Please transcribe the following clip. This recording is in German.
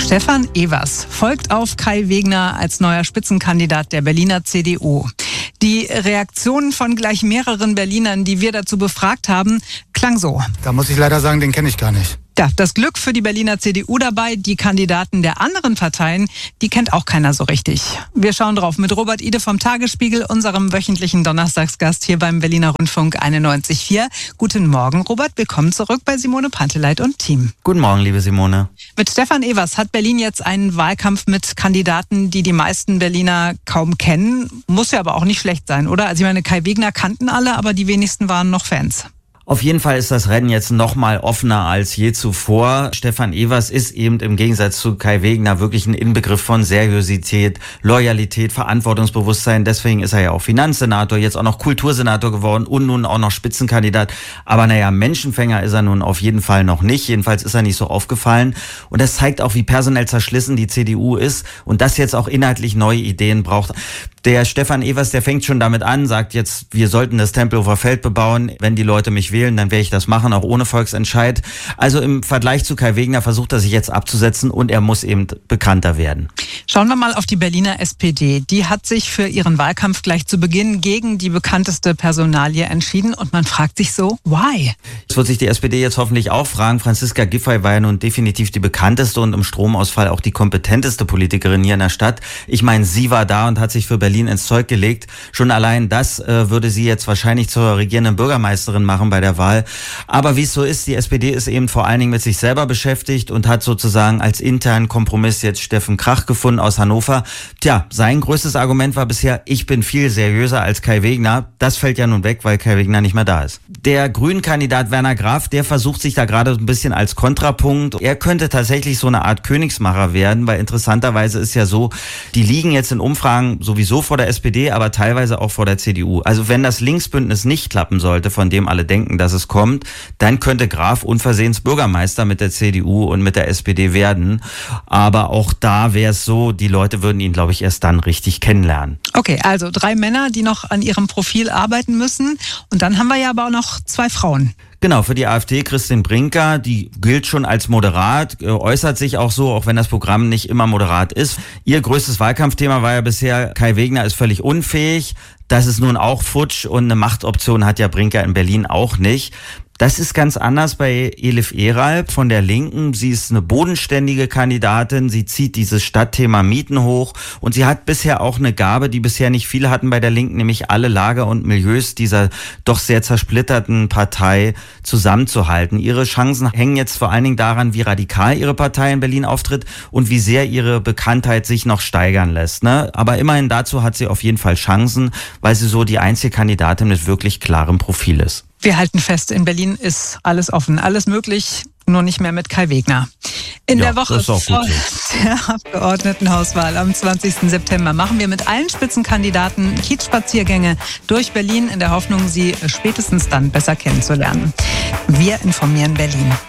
Stefan Evers folgt auf Kai Wegner als neuer Spitzenkandidat der Berliner CDU. Die Reaktionen von gleich mehreren Berlinern, die wir dazu befragt haben, klang so. Da muss ich leider sagen, den kenne ich gar nicht. Ja, das Glück für die Berliner CDU dabei, die Kandidaten der anderen Parteien, die kennt auch keiner so richtig. Wir schauen drauf mit Robert Ide vom Tagesspiegel, unserem wöchentlichen Donnerstagsgast hier beim Berliner Rundfunk 91.4. Guten Morgen, Robert. Willkommen zurück bei Simone Panteleit und Team. Guten Morgen, liebe Simone. Mit Stefan Evers hat Berlin jetzt einen Wahlkampf mit Kandidaten, die meisten Berliner kaum kennen. Muss ja aber auch nicht schlecht sein, oder? Also ich meine, Kai Wegner kannten alle, aber die wenigsten waren noch Fans. Auf jeden Fall ist das Rennen jetzt noch mal offener als je zuvor. Stefan Evers ist eben im Gegensatz zu Kai Wegner wirklich ein Inbegriff von Seriosität, Loyalität, Verantwortungsbewusstsein. Deswegen ist er ja auch Finanzsenator, jetzt auch noch Kultursenator geworden und nun auch noch Spitzenkandidat. Aber naja, Menschenfänger ist er nun auf jeden Fall noch nicht. Jedenfalls ist er nicht so aufgefallen. Und das zeigt auch, wie personell zerschlissen die CDU ist und dass jetzt auch inhaltlich neue Ideen braucht. Der Stefan Evers, der fängt schon damit an, sagt jetzt, wir sollten das Tempelhofer Feld bebauen. Wenn die Leute mich wählen, dann werde ich das machen, auch ohne Volksentscheid. Also im Vergleich zu Kai Wegner versucht er sich jetzt abzusetzen und er muss eben bekannter werden. Schauen wir mal auf die Berliner SPD. Die hat sich für ihren Wahlkampf gleich zu Beginn gegen die bekannteste Personalie entschieden und man fragt sich so, why? Das wird sich die SPD jetzt hoffentlich auch fragen. Franziska Giffey war ja nun definitiv die bekannteste und im Stromausfall auch die kompetenteste Politikerin hier in der Stadt. Ich meine, sie war da und hat sich für Berlin ins Zeug gelegt. Schon allein das würde sie jetzt wahrscheinlich zur regierenden Bürgermeisterin machen bei der Wahl. Aber wie es so ist, die SPD ist eben vor allen Dingen mit sich selber beschäftigt und hat sozusagen als internen Kompromiss jetzt Steffen Krach gefunden aus Hannover. Tja, sein größtes Argument war bisher, ich bin viel seriöser als Kai Wegner. Das fällt ja nun weg, weil Kai Wegner nicht mehr da ist. Der Grünen-Kandidat Werner Graf, der versucht sich da gerade ein bisschen als Kontrapunkt. Er könnte tatsächlich so eine Art Königsmacher werden, weil interessanterweise ist ja so, die liegen jetzt in Umfragen sowieso vor der SPD, aber teilweise auch vor der CDU. Also wenn das Linksbündnis nicht klappen sollte, von dem alle denken, dass es kommt, dann könnte Graf unversehens Bürgermeister mit der CDU und mit der SPD werden. Aber auch da wäre es so, die Leute würden ihn, glaube ich, erst dann richtig kennenlernen. Okay, also 3 Männer, die noch an ihrem Profil arbeiten müssen. Und dann haben wir ja aber auch noch 2 Frauen. Genau, für die AfD Christine Brinker, die gilt schon als moderat, äußert sich auch so, auch wenn das Programm nicht immer moderat ist. Ihr größtes Wahlkampfthema war ja bisher, Kai Wegner ist völlig unfähig. Das ist nun auch futsch und eine Machtoption hat ja Brinker in Berlin auch nicht. Das ist ganz anders bei Elif Eralp von der Linken. Sie ist eine bodenständige Kandidatin. Sie zieht dieses Stadtthema Mieten hoch. Und sie hat bisher auch eine Gabe, die bisher nicht viele hatten bei der Linken, nämlich alle Lager und Milieus dieser doch sehr zersplitterten Partei zusammenzuhalten. Ihre Chancen hängen jetzt vor allen Dingen daran, wie radikal ihre Partei in Berlin auftritt und wie sehr ihre Bekanntheit sich noch steigern lässt. Aber immerhin dazu hat sie auf jeden Fall Chancen, weil sie so die einzige Kandidatin mit wirklich klarem Profil ist. Wir halten fest, in Berlin ist alles offen, alles möglich, nur nicht mehr mit Kai Wegner. In der Woche vor der Abgeordnetenhauswahl am 20. September machen wir mit allen Spitzenkandidaten Kiezspaziergänge durch Berlin in der Hoffnung, sie spätestens dann besser kennenzulernen. Wir informieren Berlin.